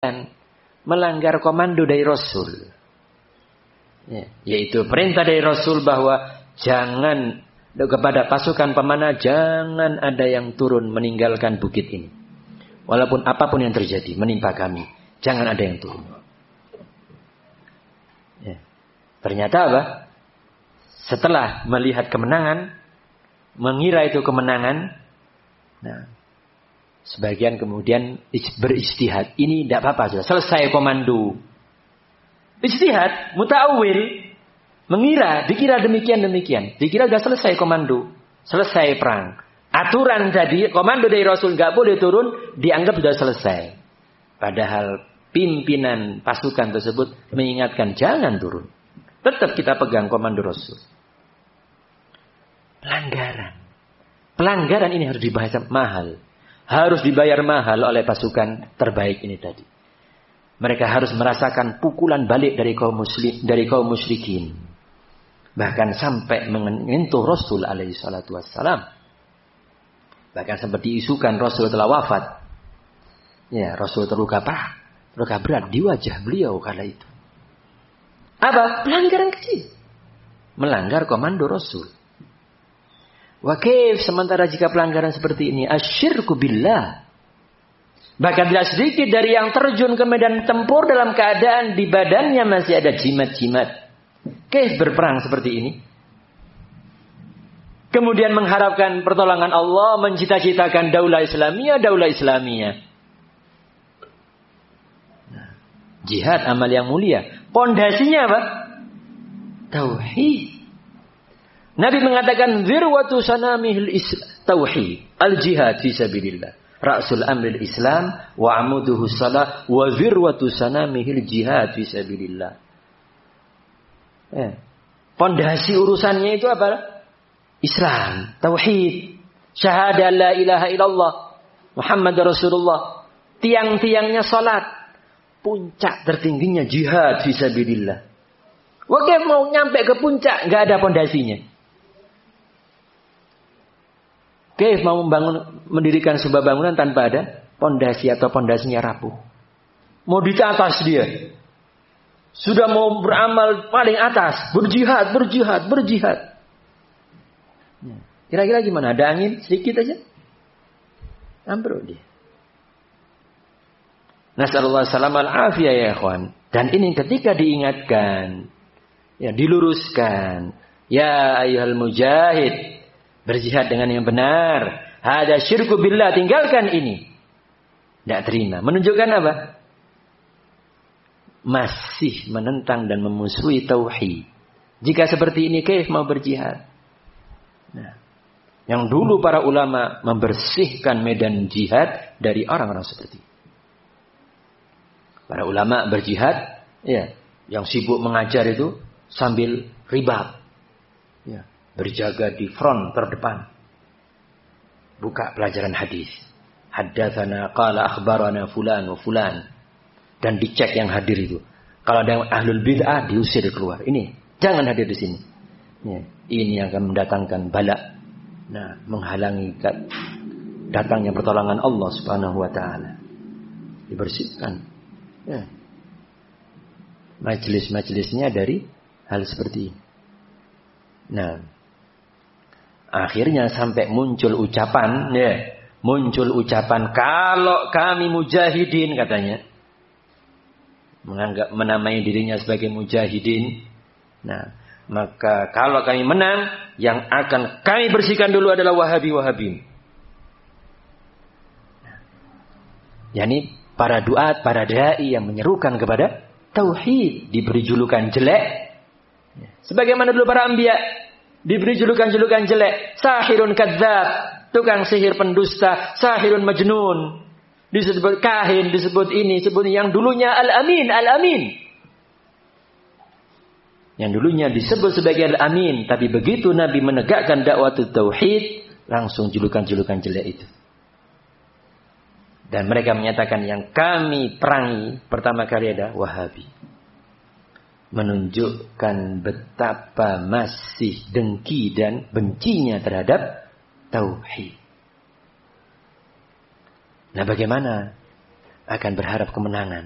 melanggar komando dari Rasul. Ya, yaitu perintah dari Rasul bahwa jangan kepada pasukan pemanah jangan ada yang turun meninggalkan bukit ini. Walaupun apapun yang terjadi menimpa kami, jangan ada yang turun. Ya. Ternyata apa? Setelah melihat kemenangan, mengira itu kemenangan, nah, sebagian kemudian beristihad. Ini tidak apa-apa, sudah selesai komando. Ijtihad, muta'awil, dikira demikian. Dikira sudah selesai komando, selesai perang. Aturan tadi, komando dari Rasul nggak boleh turun, dianggap sudah selesai. Padahal pimpinan pasukan tersebut mengingatkan jangan turun. Tetap kita pegang komando Rasul. Pelanggaran ini harus dibayar mahal. Harus dibayar mahal oleh pasukan terbaik ini tadi. Mereka harus merasakan pukulan balik dari kaum musyrikin. Bahkan sampai menyentuh Rasul alaihi salatu wassalam. Bahkan sempat diisukan Rasul telah wafat. Ya, Rasul terluka parah, terluka berat di wajah beliau kala itu. Apa? Pelanggaran kecil. Melanggar komando Rasul. Wa kaif sementara jika pelanggaran seperti ini asyirku billah. Bahkan tidak sedikit dari yang terjun ke medan tempur dalam keadaan di badannya masih ada jimat-jimat. Kaif berperang seperti ini. Kemudian mengharapkan pertolongan Allah, mencita-citakan daulah Islamiyah. Nah, jihad amal yang mulia. Pondasinya apa? Tauhid. Nabi mengatakan zirwatu sanamihil tauhid, al-jihad fi sabilillah. Ra'sul amril Islam wa amuduhu salah wa zirwatu sanamihil jihad fi sabilillah. Pondasi urusannya itu apa? Islam, tauhid, syahadah la ilaha illallah, Muhammad Rasulullah. Tiang-tiangnya salat, puncak tertingginya jihad fi sabilillah. Wakil mau nyampe ke puncak enggak ada pondasinya. Kaif mau mendirikan sebuah bangunan tanpa ada pondasi atau pondasinya rapuh. Mau di atas dia. Sudah mau beramal paling atas. Berjihad. Kira-kira gimana? Ada angin sedikit aja? Ambruk dia. Nasallallahu salam al-afiyah ya ikhwan. Dan ini ketika diingatkan. Ya, diluruskan. Ya ayyuhal mujahid. Berjihad dengan yang benar. Hada syirku billah. Tinggalkan ini. Tidak terima. Menunjukkan apa? Masih menentang dan memusuhi tauhid. Jika seperti ini, kaif mau berjihad? Nah, yang dulu para ulama membersihkan medan jihad dari orang-orang seperti ini. Para ulama berjihad, ya, yang sibuk mengajar itu sambil ribat. Ya. Berjaga di front terdepan. Buka pelajaran hadis. Haddatsana qala akhbarana fulan wa fulan. Dan dicek yang hadir itu. Kalau ada ahlul bid'ah diusir keluar. Ini jangan hadir di sini. Ya, ini yang akan mendatangkan bala. Nah, menghalangi datangnya pertolongan Allah Subhanahu wa taala. Dibersihkan. Ya. Majelis-majelisnya dari hal seperti ini. Nah, akhirnya sampai muncul ucapan kalau kami mujahidin katanya. Menganggap menamai dirinya sebagai mujahidin. Nah, maka kalau kami menang, yang akan kami bersihkan dulu adalah Wahabi. yakni para duat, para dai yang menyerukan kepada tauhid diberi julukan jelek. Sebagaimana dulu para anbiya diberi julukan-julukan jelek, sahirun kadzdzab, tukang sihir pendusta, sahirun majnun, disebut kahin, disebut ini, disebut yang dulunya al-amin, al-amin. Yang dulunya disebut sebagai al-amin, tapi begitu Nabi menegakkan dakwah tauhid, langsung julukan-julukan jelek itu. Dan mereka menyatakan yang kami perangi pertama kali ada Wahabi. Menunjukkan betapa masih dengki dan bencinya terhadap tauhid. Nah, bagaimana akan berharap kemenangan?